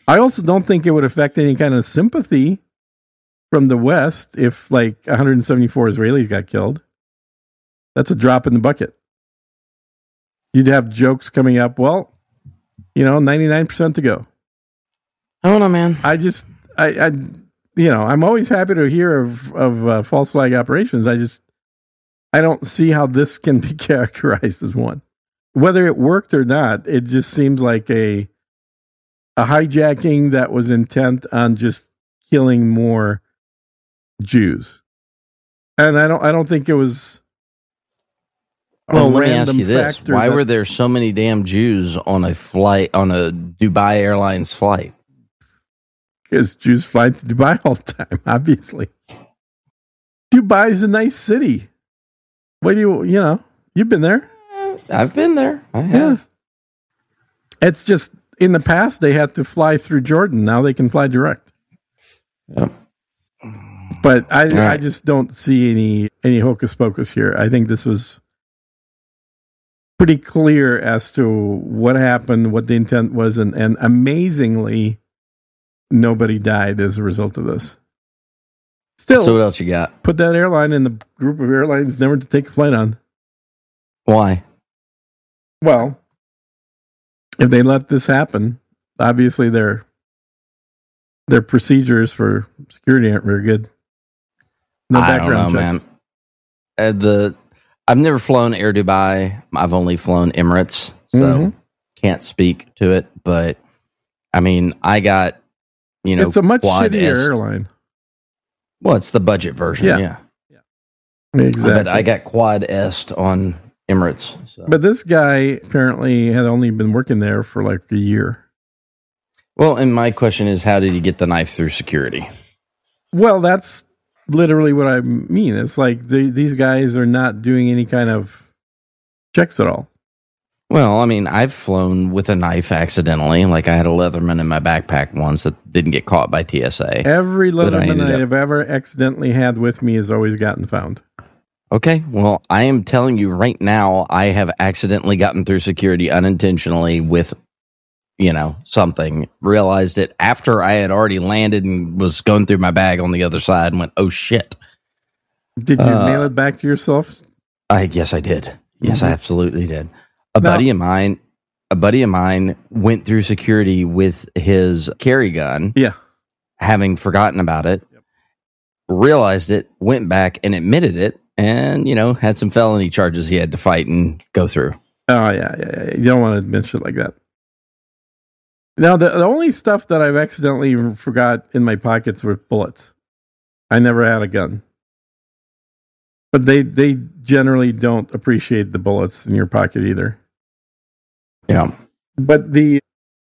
I also don't think it would affect any kind of sympathy from the West if like 174 Israelis got killed. That's a drop in the bucket. You'd have jokes coming up. Well, 99% to go. I don't know, man. I'm always happy to hear of false flag operations. I don't see how this can be characterized as one. Whether it worked or not, it just seems like a hijacking that was intent on just killing more Jews. And I don't think it was. Well, let me ask you this. Why were there so many damn Jews on a flight, on a Dubai Airlines flight? Because Jews fly to Dubai all the time, obviously. Dubai is a nice city. What do you've been there? I've been there. I have. Yeah. It's just, in the past, they had to fly through Jordan. Now they can fly direct. Yep. But I just don't see any hocus pocus here. I think this was pretty clear as to what happened, what the intent was, and amazingly, nobody died as a result of this. Still, so what else you got? Put that airline in the group of airlines never to take a flight on. Why? Well, if they let this happen, obviously their procedures for security aren't very good. No background checks. Man. I've never flown Air Dubai. I've only flown Emirates, so can't speak to it. But I mean, I got it's a much shittier airline. Well, it's the budget version. Yeah. Exactly. But I got Quad Est on Emirates. So. But this guy apparently had only been working there for like a year. Well, and my question is, how did he get the knife through security? Well, that's literally what I mean. It's like these guys are not doing any kind of checks at all. Well, I mean, I've flown with a knife accidentally. Like I had a Leatherman in my backpack once that didn't get caught by TSA. Every Leatherman I have ever accidentally had with me has always gotten found. Okay, well, I am telling you right now, I have accidentally gotten through security unintentionally with, something. Realized it after I had already landed and was going through my bag on the other side and went, oh, shit. Did you mail it back to yourself? Yes, I did. Yes, I absolutely did. A buddy of mine went through security with his carry gun. Yeah. Having forgotten about it, realized it, went back and admitted it, and, had some felony charges he had to fight and go through. Oh, yeah. You don't want to admit shit like that. Now, the only stuff that I've accidentally forgot in my pockets were bullets. I never had a gun. But they generally don't appreciate the bullets in your pocket either. Yeah. But the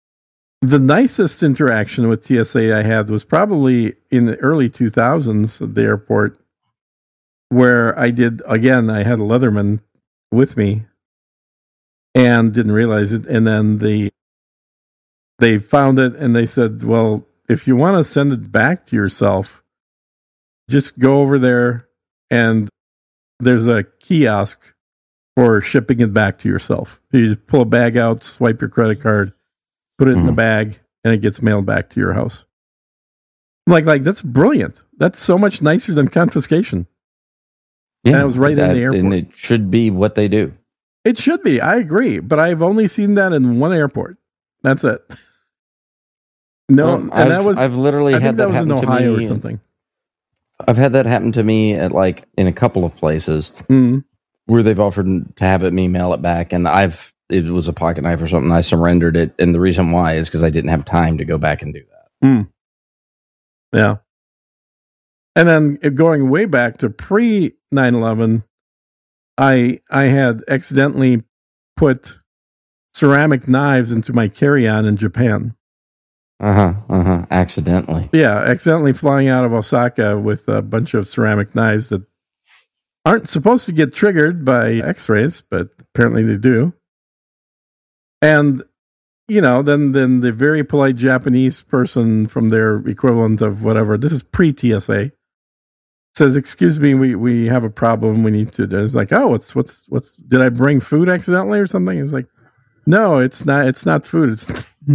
nicest interaction with TSA I had was probably in the early 2000s at the airport, where I had a Leatherman with me and didn't realize it. And then they found it and they said, well, if you want to send it back to yourself, just go over there and there's a kiosk for shipping it back to yourself. You just pull a bag out, swipe your credit card, put it in the bag, and it gets mailed back to your house. I'm like that's brilliant. That's so much nicer than confiscation. Yeah, and it was right in the airport. And it should be what they do. It should be. I agree. But I've only seen that in one airport. That's it. No, and I've literally had that happen to Ohio me or something. I've had that happen to me at in a couple of places where they've offered to have me mail it back, and it was a pocket knife or something. I surrendered it, and the reason why is because I didn't have time to go back and do that. Yeah. And then going way back to pre 9/11, I had accidentally put ceramic knives into my carry-on in Japan. Accidentally. Yeah, accidentally flying out of Osaka with a bunch of ceramic knives that aren't supposed to get triggered by x-rays, but apparently they do. And, then the very polite Japanese person from their equivalent of whatever, this is pre-TSA, says, excuse me, we have a problem. We need to, it's like, oh, what's, did I bring food accidentally or something? It was like, no, it's not food. It's